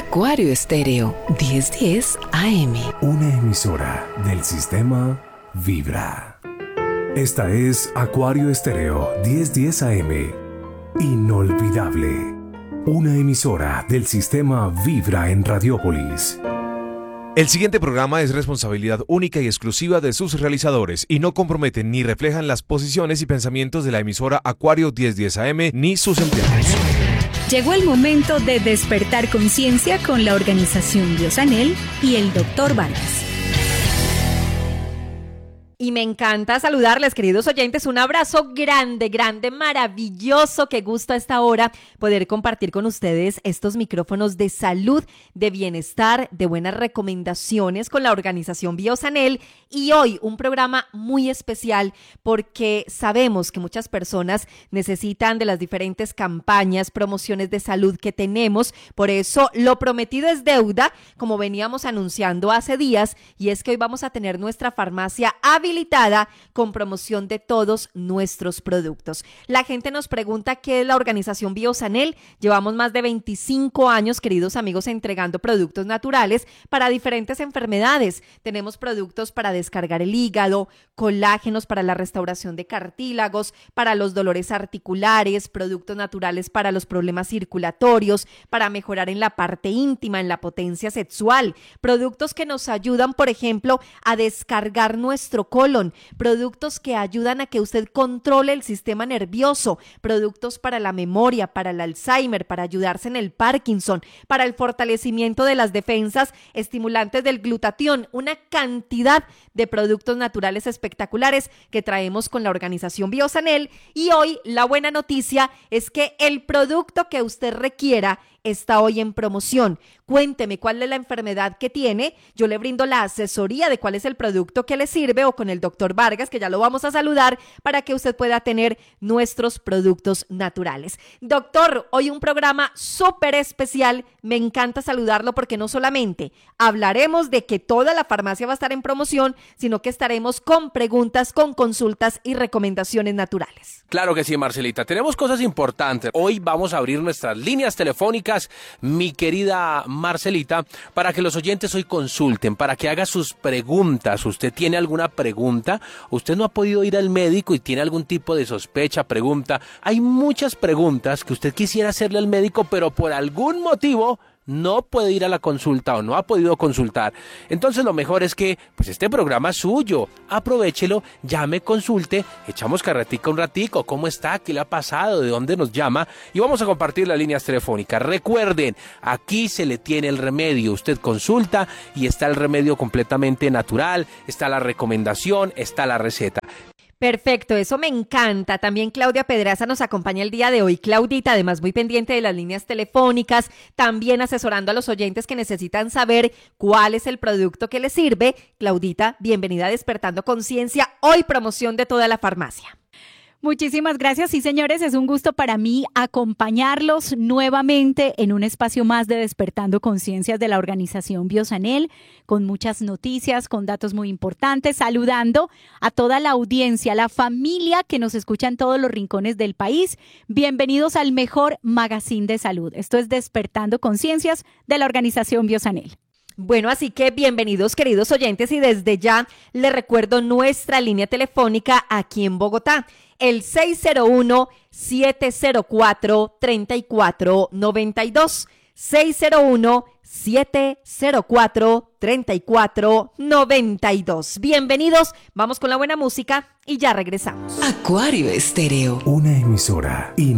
Acuario Estéreo 1010 AM. Una emisora del sistema Vibra. Esta es Acuario Estéreo 1010 AM. Inolvidable. Una emisora del sistema Vibra en Radiópolis. El siguiente programa es responsabilidad única y exclusiva de sus realizadores y no comprometen ni reflejan las posiciones y pensamientos de la emisora Acuario 1010 AM ni sus empleados. Llegó el momento de despertar conciencia con la organización Biosanel y el Dr. Vargas. Y me encanta saludarles, queridos oyentes. Un abrazo grande, grande, maravilloso. Qué gusto a esta hora poder compartir con ustedes estos micrófonos de salud, de bienestar, de buenas recomendaciones con la organización Biosanel. Y hoy un programa muy especial porque sabemos que muchas personas necesitan de las diferentes campañas, promociones de salud que tenemos. Por eso lo prometido es deuda, como veníamos anunciando hace días, y es que hoy vamos a tener nuestra farmacia habilitada con promoción de todos nuestros productos. La gente nos pregunta qué es la organización Biosanel. Llevamos más de 25 años, queridos amigos, entregando productos naturales para diferentes enfermedades. Tenemos productos para descargar el hígado, colágenos para la restauración de cartílagos, para los dolores articulares, productos naturales para los problemas circulatorios, para mejorar en la parte íntima, en la potencia sexual, productos que nos ayudan, por ejemplo, a descargar nuestro colon, productos que ayudan a que usted controle el sistema nervioso, productos para la memoria, para el Alzheimer, para ayudarse en el Parkinson, para el fortalecimiento de las defensas, estimulantes del glutatión, una cantidad de productos naturales espectaculares que traemos con la organización Biosanel. Y hoy la buena noticia es que el producto que usted requiera está hoy en promoción. Cuénteme cuál es la enfermedad que tiene. Yo le brindo la asesoría de cuál es el producto que le sirve, o con el doctor Vargas, que ya lo vamos a saludar, para que usted pueda tener nuestros productos naturales. Doctor, hoy un programa súper especial. Me encanta saludarlo porque no solamente hablaremos de que toda la farmacia va a estar en promoción, sino que estaremos con preguntas, con consultas y recomendaciones naturales. Claro que sí, Marcelita. Tenemos cosas importantes. Hoy vamos a abrir nuestras líneas telefónicas, mi querida Marcelita, para que los oyentes hoy consulten, para que haga sus preguntas. ¿Usted tiene alguna pregunta? ¿Usted no ha podido ir al médico y tiene algún tipo de sospecha, pregunta? Hay muchas preguntas que usted quisiera hacerle al médico, pero por algún motivo no puede ir a la consulta o no ha podido consultar. Entonces lo mejor es que pues este programa es suyo, aprovéchelo, llame, consulte, echamos carretica un ratico, cómo está, qué le ha pasado, de dónde nos llama, y vamos a compartir las líneas telefónicas. Recuerden, aquí se le tiene el remedio, usted consulta y está el remedio completamente natural, está la recomendación, está la receta. Perfecto, eso me encanta. También Claudia Pedraza nos acompaña el día de hoy. Claudita, además muy pendiente de las líneas telefónicas, también asesorando a los oyentes que necesitan saber cuál es el producto que les sirve. Claudita, bienvenida a Despertando Conciencia, hoy promoción de toda la farmacia. Muchísimas gracias. Sí, señores, es un gusto para mí acompañarlos nuevamente en un espacio más de Despertando Conciencias de la organización Biosanel, con muchas noticias, con datos muy importantes, saludando a toda la audiencia, la familia que nos escucha en todos los rincones del país. Bienvenidos al mejor magazine de salud. Esto es Despertando Conciencias de la organización Biosanel. Bueno, así que bienvenidos, queridos oyentes, y desde ya les recuerdo nuestra línea telefónica aquí en Bogotá, el 601-704-3492, 601-704-3492. Bienvenidos, vamos con la buena música y ya regresamos. Acuario Estéreo. Una emisora